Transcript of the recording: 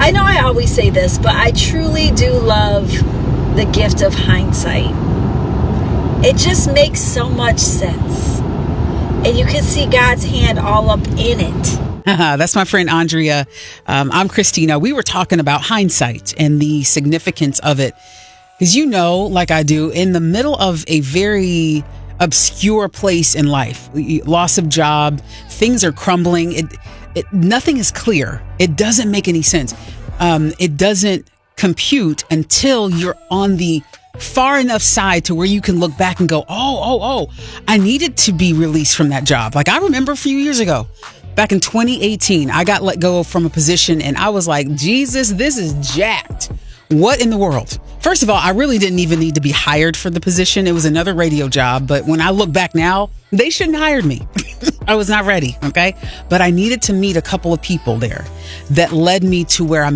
I know I always say this, but I truly do love the gift of hindsight. It just makes so much sense. And you can see God's hand all up in it. That's my friend Andrea. I'm Christina. We were talking about hindsight and the significance of it. Because like I do, in the middle of a very obscure place in life, loss of job, things are crumbling. Nothing is clear. It doesn't make any sense. It doesn't compute until you're on the far enough side to where you can look back and go, oh, I needed to be released from that job. Like I remember a few years ago, back in 2018, I got let go from a position and I was like, Jesus, this is jacked. What in the world? First of all, I really didn't even need to be hired for the position. It was another radio job. But when I look back now, they shouldn't have hired me. I was not ready. Okay. But I needed to meet a couple of people there that led me to where I'm